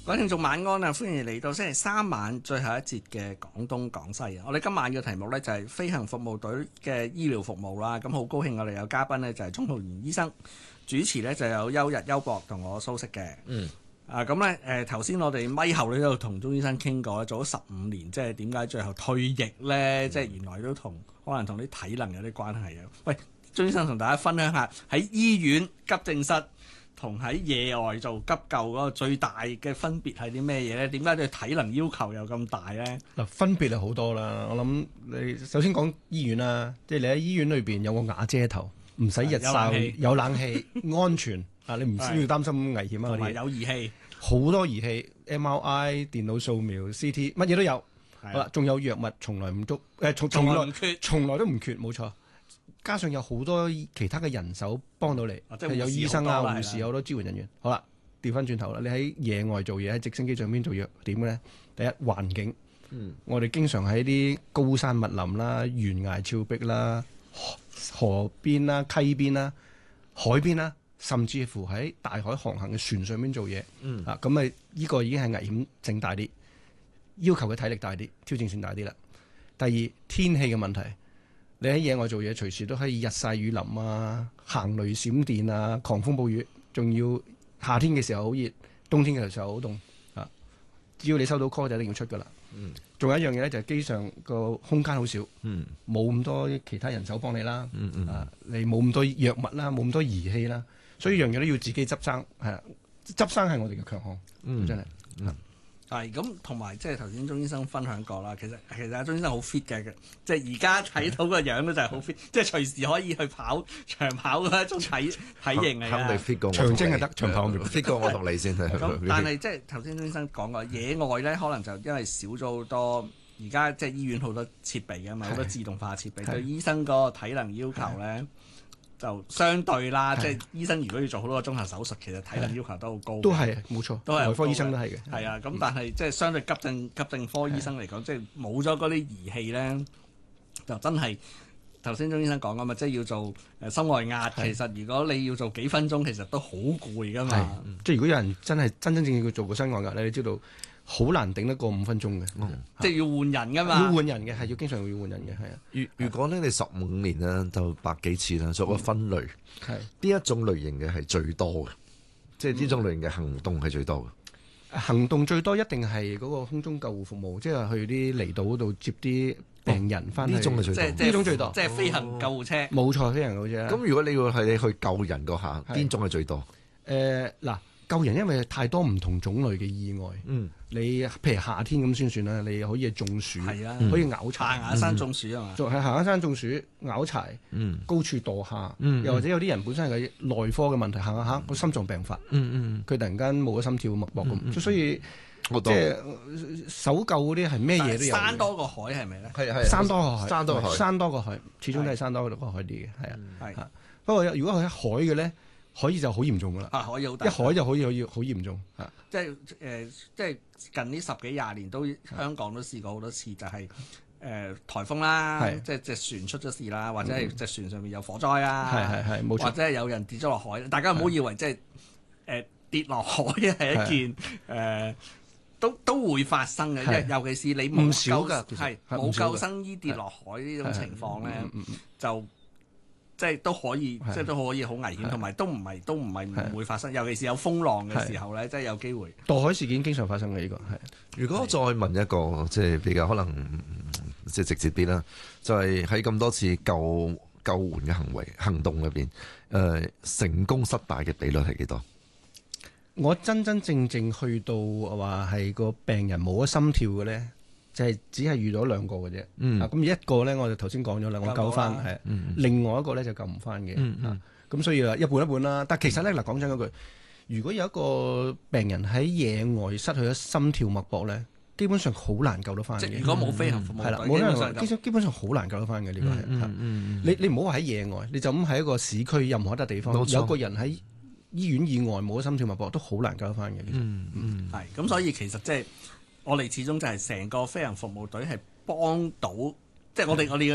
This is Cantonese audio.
各位聽眾晚安啊！歡迎嚟到星期三晚最後一節嘅廣東廣西啊！我哋今晚嘅題目呢，就係飛行服務隊嘅醫療服務啦。咁好高興我哋有嘉賓呢，就係鍾浩然醫生，主持呢就有邱日邱博同我蘇軾嘅。咁呢，頭先我哋咪後呢度同鍾醫生傾過，做咗15年，即係點解最後退役呢？即係原來都可能同啲體能有啲關係啊！喂，鍾醫生同大家分享下喺醫院急症室同喺野外做急救嗰個最大嘅分別係啲咩嘢咧？點解對體能要求又咁大咧？ 嗱，分別係好多啦。我諗你首先講醫院啦，即係你喺醫院裏邊有個瓦遮頭，唔使日曬，有冷氣，安全啊！你唔需要擔心危險啊！ 同埋有儀器， 好多儀器 MRI、電腦掃描、CT， 乜嘢都有。好啦，仲有藥物，從來唔足，從來都唔缺，冇錯。加上有好多其他嘅人手幫到你，即係有醫生啊、護士，有好多支援人員。好啦，調翻轉頭啦，你喺野外做嘢，喺直升機上邊做嘢點嘅咧？第一，環境，我哋經常喺啲高山密林啦、懸崖峭壁啦、河邊啦、溪邊啦、海邊啦，甚至乎喺大海航行嘅船上邊做嘢。咁咪呢個已經係危險性大啲，要求嘅體力大啲，挑戰性大啲啦。第二，天氣嘅問題。你喺野外做嘢，隨時都可以日曬雨淋啊，行雷閃電啊，狂風暴雨，仲要夏天嘅時候好熱，冬天嘅時候好凍啊！只要你收到 call 就一定要出噶啦。仲有一樣嘢咧，就係機上個空間好少，冇咁多其他人手幫你啦。你冇咁多藥物啦，冇咁多儀器啦，所以樣嘢都要自己執生。係執生係我哋嘅強項，真係。 係咁，同埋即係頭先鍾醫生分享過啦。其實阿鍾醫生好 fit 嘅，即係而家睇到個樣都就係好 fit，即係隨時可以去跑長跑嘅一種體型嚟嘅。 肯定 fit 過我， 長征係得，長跑 fit 過我同你先係。 咁但係即係頭先鍾醫生講過，野外咧可能就因為少咗好多，而家即係醫院好多設備㗎嘛，好多自動化設備，對醫生嗰個體能要求咧。就相對啦，即係醫生如果要做好多個鐘頭手術，其實體能要求都好高。 都係冇錯， 都係外科醫生都係嘅。 係啊，咁但係即係相對急症科醫生嚟講，即係冇咗嗰啲儀器咧，就真係頭先鍾醫生講㗎嘛，即係要做心外壓。其實如果你要做幾分鐘，其實都好攰㗎嘛。 即係如果有人真係真正要做個心外壓咧，你知道好難頂得過5分鐘嘅， 即係要換人㗎嘛。 要換人嘅係要經常要換人嘅，係啊。 如果咧你15年啦，就百幾次啦，做個分類，呢一種類型嘅係最多嘅，即係呢種類型嘅行動係最多嘅。 行動最多一定係嗰個空中救護服務，即係去啲離島嗰度接啲病人翻去。 呢種係最多， 呢種最多， 即係飛行救護車。 冇錯，飛行救護車。 咁如果你要係你去救人嗰下，邊種係最多？ 嗱，救人因為太多唔同種類嘅意外。你譬如夏天咁先算啦，你可以中暑，可以咬柴。 行下山中暑啊嘛。 係行下山中暑、咬柴、高處墮下，又或者有啲人本身係內科嘅問題，行下個心臟病發，佢突然間冇咗心跳脈搏咁，所以即係搜救嗰啲係咩嘢都有。 山多過海係咪咧？ 係山多過海， 山多過海， 始終都係山多過海啲嘅，係啊。不過如果佢喺海嘅咧，海就好嚴重噶啦。 海好大。 一海就可以好嚴重。 即係近呢10幾20年都香港都試過好多次，就係颱風啦，即係隻船出咗事啦，或者係隻船上面有火災啊， 冇錯， 或者係有人跌咗落海。大家唔好以為即係跌落海係一件都會發生嘅，尤其是你冇救生衣跌落海呢種情況咧，就。即係都可以，即係都可以好危險，同埋都唔係唔會發生。尤其是有風浪嘅時候咧，即係有機會。 墮海事件經常發生嘅呢個係。 如果我再問一個，即係比較可能即係直接啲啦，就係喺咁多次救援嘅行動入邊，成功失敗嘅比率係幾多？ 我真正去到話係個病人冇咗心跳嘅咧。就係只係遇到2個嘅啫，咁一個咧我就頭先講咗啦，我救翻係，另外一個咧就救唔翻嘅，咁所以啊一半一半啦。但其實咧嗱，講真嗰句，如果有一個病人喺野外失去咗心跳脈搏咧，基本上好難救得翻嘅。 如果冇飛行服務， 係啦，冇基本上好難救得翻嘅呢個係。你唔好話喺野外，你就咁喺一個市區任何一笪地方，有個人喺醫院以外冇咗心跳脈搏，都好難救得翻嘅。 係咁，所以其實即係。我哋始終就係成個飛行服務隊係幫到，即係我哋